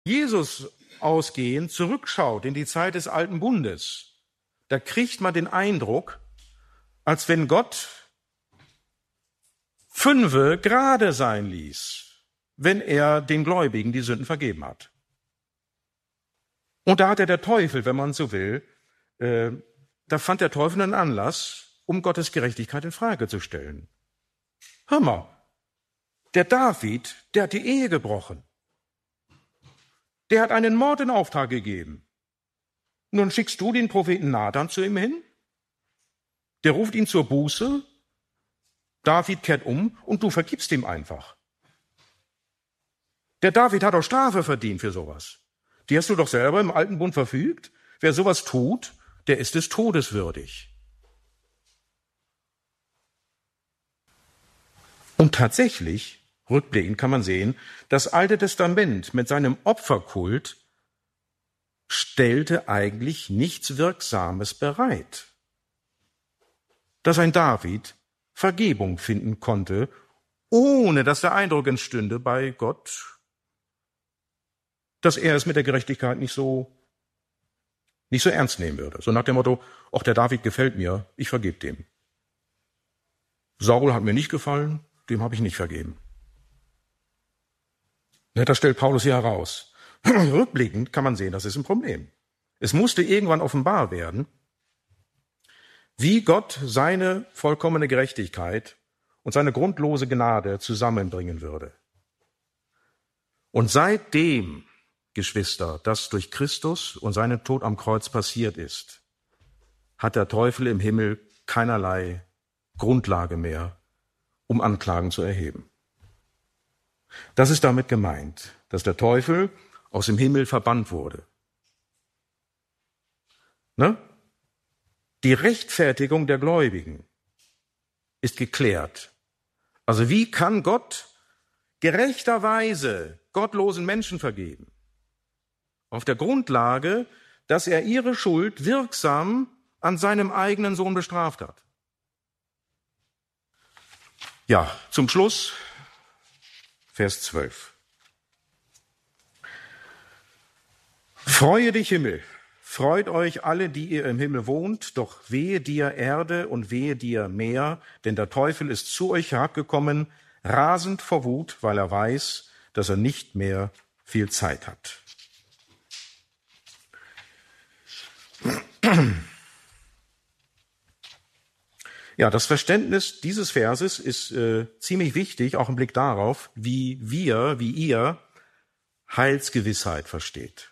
Jesus ausgehend zurückschaut in die Zeit des Alten Bundes, da kriegt man den Eindruck, als wenn Gott 5 gerade sein ließ, wenn er den Gläubigen die Sünden vergeben hat. Und da hatte der Teufel, wenn man so will, da fand der Teufel einen Anlass, um Gottes Gerechtigkeit in Frage zu stellen. Hör mal, der David, der hat die Ehe gebrochen. Der hat einen Mord in Auftrag gegeben. Nun schickst du den Propheten Nathan zu ihm hin. Der ruft ihn zur Buße. David kehrt um und du vergibst ihm einfach. Der David hat doch Strafe verdient für sowas. Die hast du doch selber im Alten Bund verfügt. Wer sowas tut, der ist des Todes würdig. Und tatsächlich, rückblickend kann man sehen, das Alte Testament mit seinem Opferkult stellte eigentlich nichts Wirksames bereit. Dass ein David Vergebung finden konnte, ohne dass der Eindruck entstünde bei Gott, dass er es mit der Gerechtigkeit nicht so ernst nehmen würde. So nach dem Motto, ach, der David gefällt mir, ich vergebe dem. Saul hat mir nicht gefallen, dem habe ich nicht vergeben. Das stellt Paulus hier heraus. Rückblickend kann man sehen, das ist ein Problem. Es musste irgendwann offenbar werden, wie Gott seine vollkommene Gerechtigkeit und seine grundlose Gnade zusammenbringen würde. Und seitdem, Geschwister, das durch Christus und seinen Tod am Kreuz passiert ist, hat der Teufel im Himmel keinerlei Grundlage mehr, um Anklagen zu erheben. Das ist damit gemeint, dass der Teufel aus dem Himmel verbannt wurde. Ne? Die Rechtfertigung der Gläubigen ist geklärt. Also wie kann Gott gerechterweise gottlosen Menschen vergeben? Auf der Grundlage, dass er ihre Schuld wirksam an seinem eigenen Sohn bestraft hat. Ja, zum Schluss Vers 12. Freue dich, Himmel, freut euch alle, die ihr im Himmel wohnt, doch wehe dir Erde und wehe dir Meer, denn der Teufel ist zu euch herabgekommen, rasend vor Wut, weil er weiß, dass er nicht mehr viel Zeit hat. Ja, das Verständnis dieses Verses ist ziemlich wichtig, auch im Blick darauf, wie ihr Heilsgewissheit versteht.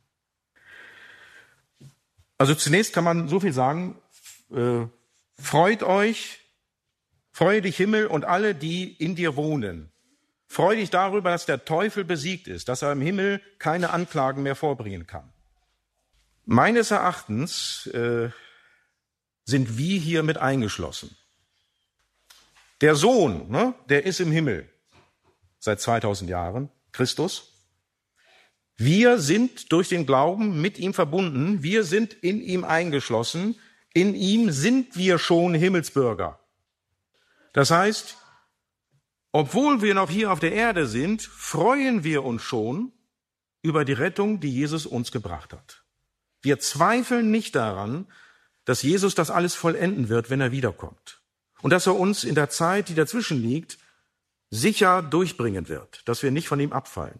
Also zunächst kann man so viel sagen, freue dich Himmel und alle, die in dir wohnen. Freue dich darüber, dass der Teufel besiegt ist, dass er im Himmel keine Anklagen mehr vorbringen kann. Meines Erachtens sind wir hier mit eingeschlossen. Der Sohn, der ist im Himmel seit 2000 Jahren, Christus. Wir sind durch den Glauben mit ihm verbunden, wir sind in ihm eingeschlossen, in ihm sind wir schon Himmelsbürger. Das heißt, obwohl wir noch hier auf der Erde sind, freuen wir uns schon über die Rettung, die Jesus uns gebracht hat. Wir zweifeln nicht daran, dass Jesus das alles vollenden wird, wenn er wiederkommt. Und dass er uns in der Zeit, die dazwischen liegt, sicher durchbringen wird, dass wir nicht von ihm abfallen.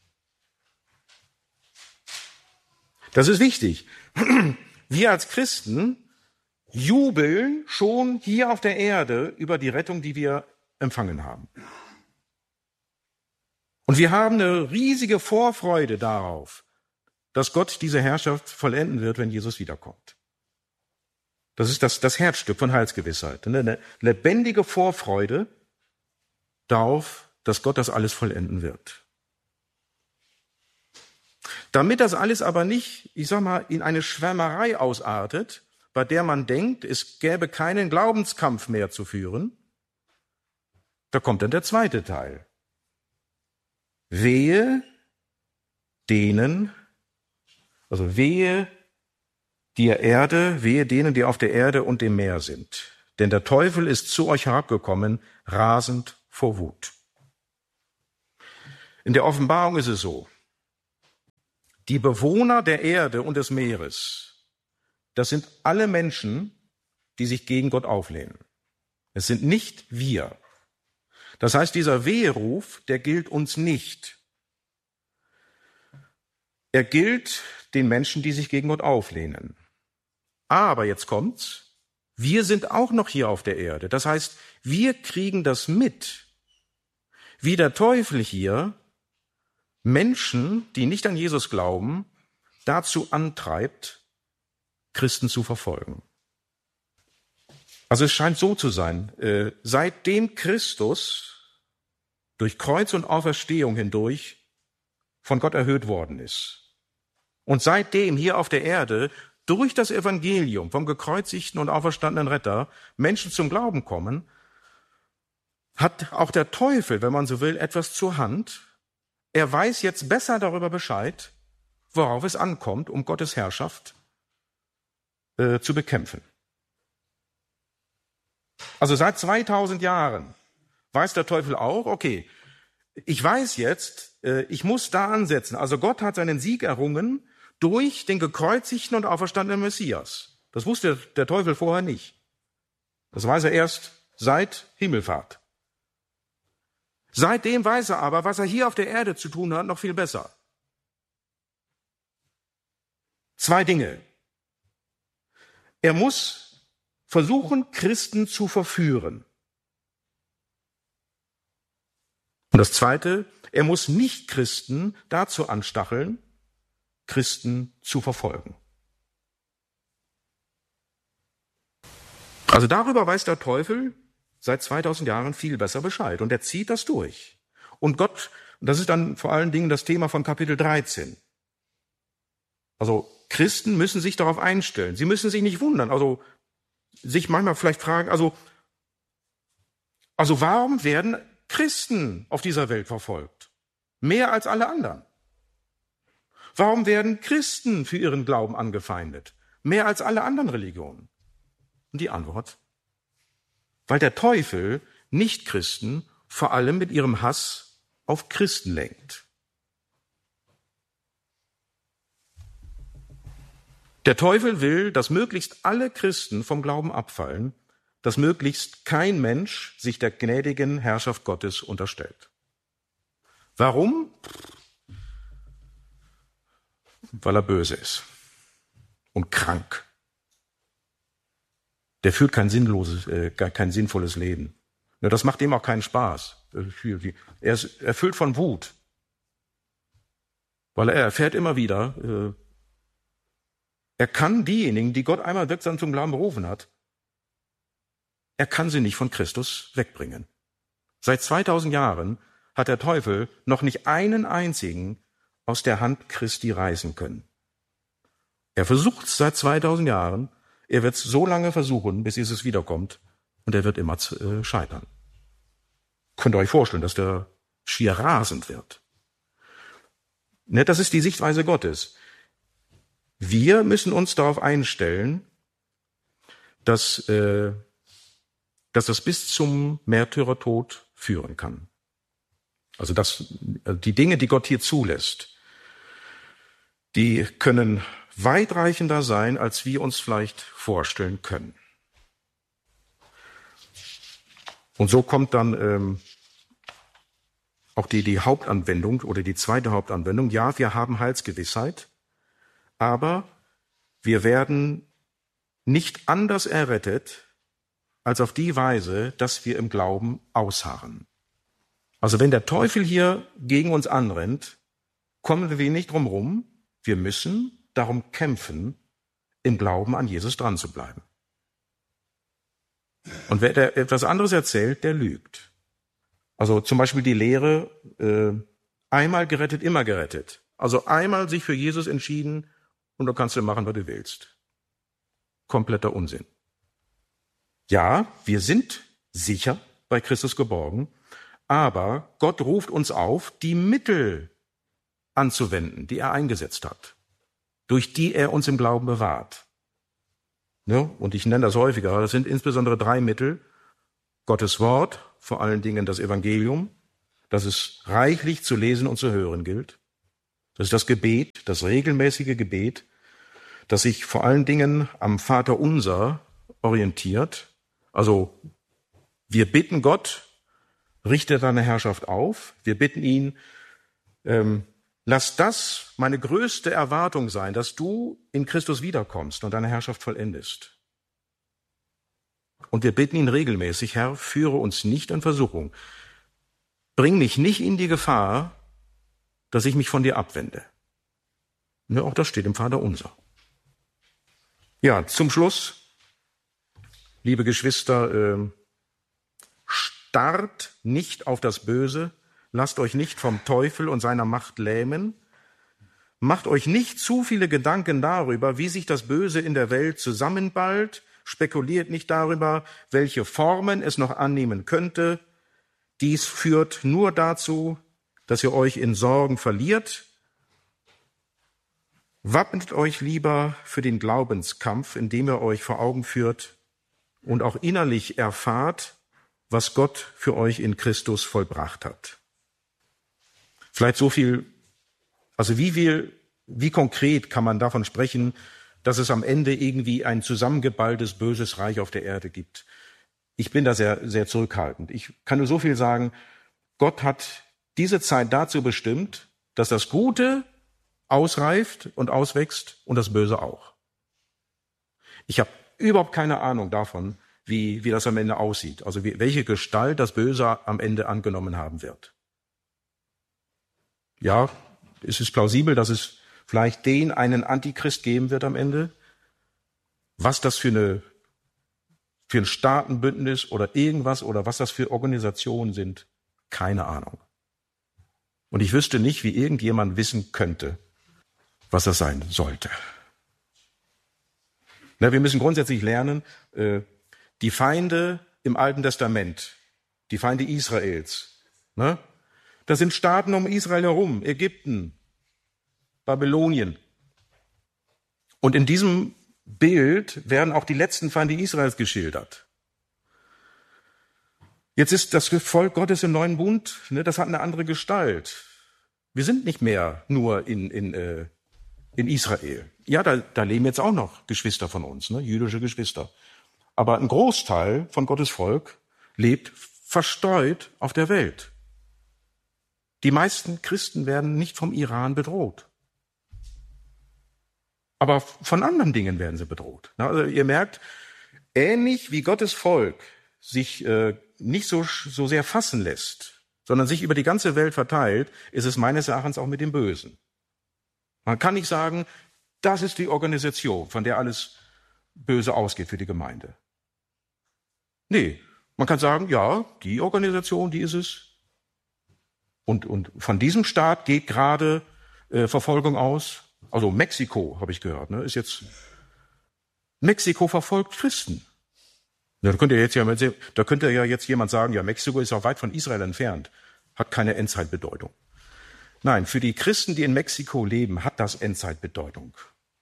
Das ist wichtig. Wir als Christen jubeln schon hier auf der Erde über die Rettung, die wir empfangen haben. Und wir haben eine riesige Vorfreude darauf, dass Gott diese Herrschaft vollenden wird, wenn Jesus wiederkommt. Das ist das Herzstück von Heilsgewissheit. Eine lebendige Vorfreude darauf, dass Gott das alles vollenden wird. Damit das alles aber nicht, in eine Schwärmerei ausartet, bei der man denkt, es gäbe keinen Glaubenskampf mehr zu führen, da kommt dann der zweite Teil. Wehe dir Erde, wehe denen, die auf der Erde und dem Meer sind. Denn der Teufel ist zu euch herabgekommen, rasend vor Wut. In der Offenbarung ist es so, Die Bewohner der Erde und des Meeres, das sind alle Menschen, die sich gegen Gott auflehnen. Es sind nicht wir. Das heißt, dieser Weheruf, der gilt uns nicht. Er gilt den Menschen, die sich gegen Gott auflehnen. Aber jetzt kommt's, wir sind auch noch hier auf der Erde. Das heißt, wir kriegen das mit, wie der Teufel hier Menschen, die nicht an Jesus glauben, dazu antreibt, Christen zu verfolgen. Also es scheint so zu sein, seitdem Christus durch Kreuz und Auferstehung hindurch von Gott erhöht worden ist und seitdem hier auf der Erde durch das Evangelium vom gekreuzigten und auferstandenen Retter Menschen zum Glauben kommen, hat auch der Teufel, wenn man so will, etwas zur Hand. Er weiß jetzt besser darüber Bescheid, worauf es ankommt, um Gottes Herrschaft zu bekämpfen. Also seit 2000 Jahren weiß der Teufel auch, okay, ich weiß jetzt, ich muss da ansetzen. Also Gott hat seinen Sieg errungen durch den gekreuzigten und auferstandenen Messias. Das wusste der Teufel vorher nicht. Das weiß er erst seit Himmelfahrt. Seitdem weiß er aber, was er hier auf der Erde zu tun hat, noch viel besser. 2 Dinge. Er muss versuchen, Christen zu verführen. Und das Zweite, er muss Nicht-Christen dazu anstacheln, Christen zu verfolgen. Also darüber weiß der Teufel seit 2000 Jahren viel besser Bescheid. Und er zieht das durch. Und Gott, das ist dann vor allen Dingen das Thema von Kapitel 13. Also Christen müssen sich darauf einstellen. Sie müssen sich nicht wundern. Also sich manchmal vielleicht fragen, also warum werden Christen auf dieser Welt verfolgt? Mehr als alle anderen. Warum werden Christen für ihren Glauben angefeindet? Mehr als alle anderen Religionen. Und die Antwort: Weil der Teufel Nicht-Christen vor allem mit ihrem Hass auf Christen lenkt. Der Teufel will, dass möglichst alle Christen vom Glauben abfallen, dass möglichst kein Mensch sich der gnädigen Herrschaft Gottes unterstellt. Warum? Weil er böse ist und krank. Der führt kein sinnvolles Leben. Das macht ihm auch keinen Spaß. Er ist erfüllt von Wut, weil er erfährt immer wieder, er kann diejenigen, die Gott einmal wirksam zum Glauben berufen hat, er kann sie nicht von Christus wegbringen. Seit 2000 Jahren hat der Teufel noch nicht einen einzigen aus der Hand Christi reißen können. Er versucht es seit 2000 Jahren, er wird es so lange versuchen, bis Jesus wiederkommt, und er wird immer scheitern. Könnt ihr euch vorstellen, dass der schier rasend wird. Das ist die Sichtweise Gottes. Wir müssen uns darauf einstellen, dass das bis zum Märtyrertod führen kann. Also die Dinge, die Gott hier zulässt, die können weitreichender sein, als wir uns vielleicht vorstellen können. Und so kommt dann auch die Hauptanwendung oder die zweite Hauptanwendung. Ja, wir haben Heilsgewissheit, aber wir werden nicht anders errettet, als auf die Weise, dass wir im Glauben ausharren. Also wenn der Teufel hier gegen uns anrennt, kommen wir nicht drum rum. Wir müssen darum kämpfen, im Glauben an Jesus dran zu bleiben. Und wer etwas anderes erzählt, der lügt. Also zum Beispiel die Lehre, einmal gerettet, immer gerettet. Also einmal sich für Jesus entschieden und du kannst machen, was du willst. Kompletter Unsinn. Ja, wir sind sicher bei Christus geborgen, aber Gott ruft uns auf, die Mittel anzuwenden, die er eingesetzt hat, durch die er uns im Glauben bewahrt. Und ich nenne das häufiger, das sind insbesondere 3 Mittel. Gottes Wort, vor allen Dingen das Evangelium, das es reichlich zu lesen und zu hören gilt. Das ist das Gebet, das regelmäßige Gebet, das sich vor allen Dingen am Vaterunser orientiert. Also wir bitten Gott, richte deine Herrschaft auf. Wir bitten ihn, lass das meine größte Erwartung sein, dass du in Christus wiederkommst und deine Herrschaft vollendest. Und wir bitten ihn regelmäßig, Herr, führe uns nicht in Versuchung. Bring mich nicht in die Gefahr, dass ich mich von dir abwende. Ja, auch das steht im Vaterunser. Ja, zum Schluss, liebe Geschwister, starrt nicht auf das Böse, lasst euch nicht vom Teufel und seiner Macht lähmen, macht euch nicht zu viele Gedanken darüber, wie sich das Böse in der Welt zusammenballt, spekuliert nicht darüber, welche Formen es noch annehmen könnte. Dies führt nur dazu, dass ihr euch in Sorgen verliert. Wappnet euch lieber für den Glaubenskampf, indem ihr euch vor Augen führt und auch innerlich erfahrt, was Gott für euch in Christus vollbracht hat. Vielleicht so viel, also wie konkret kann man davon sprechen, dass es am Ende irgendwie ein zusammengeballtes, böses Reich auf der Erde gibt? Ich bin da sehr, sehr zurückhaltend. Ich kann nur so viel sagen, Gott hat diese Zeit dazu bestimmt, dass das Gute ausreift und auswächst und das Böse auch. Ich habe überhaupt keine Ahnung davon, wie das am Ende aussieht, also welche Gestalt das Böse am Ende angenommen haben wird. Ja, es ist plausibel, dass es vielleicht einen Antichrist geben wird am Ende. Was das für ein Staatenbündnis oder irgendwas oder was das für Organisationen sind, keine Ahnung. Und ich wüsste nicht, wie irgendjemand wissen könnte, was das sein sollte. Na, wir müssen grundsätzlich lernen, die Feinde im Alten Testament, die Feinde Israels, ne? Das sind Staaten um Israel herum, Ägypten, Babylonien. Und in diesem Bild werden auch die letzten Feinde Israels geschildert. Jetzt ist das Volk Gottes im neuen Bund, ne, das hat eine andere Gestalt. Wir sind nicht mehr nur in Israel. Ja, da leben jetzt auch noch Geschwister von uns, ne, jüdische Geschwister. Aber ein Großteil von Gottes Volk lebt verstreut auf der Welt. Die meisten Christen werden nicht vom Iran bedroht. Aber von anderen Dingen werden sie bedroht. Also ihr merkt, ähnlich wie Gottes Volk sich nicht so sehr fassen lässt, sondern sich über die ganze Welt verteilt, ist es meines Erachtens auch mit dem Bösen. Man kann nicht sagen, das ist die Organisation, von der alles Böse ausgeht für die Gemeinde. Nee, man kann sagen, ja, die Organisation, die ist es. Und von diesem Staat geht gerade Verfolgung aus. Also Mexiko, habe ich gehört, ne, ist jetzt, Mexiko verfolgt Christen. Ja, da könnte ja jetzt jemand sagen, ja, Mexiko ist auch weit von Israel entfernt, hat keine Endzeitbedeutung. Nein, für die Christen, die in Mexiko leben, hat das Endzeitbedeutung.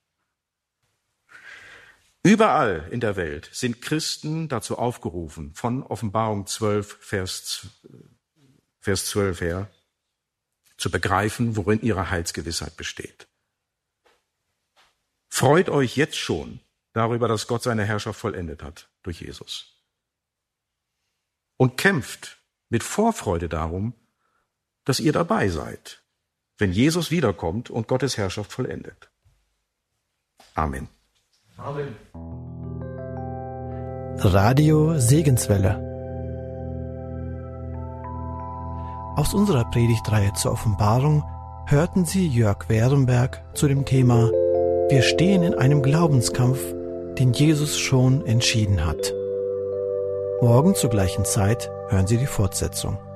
Überall in der Welt sind Christen dazu aufgerufen, von Offenbarung 12, Vers 12 her, zu begreifen, worin ihre Heilsgewissheit besteht. Freut euch jetzt schon darüber, dass Gott seine Herrschaft vollendet hat durch Jesus. Und kämpft mit Vorfreude darum, dass ihr dabei seid, wenn Jesus wiederkommt und Gottes Herrschaft vollendet. Amen. Amen. Radio Segenswelle. Aus unserer Predigtreihe zur Offenbarung hörten Sie Jörg Werenberg zu dem Thema Wir stehen in einem Glaubenskampf, den Jesus schon entschieden hat. Morgen zur gleichen Zeit hören Sie die Fortsetzung.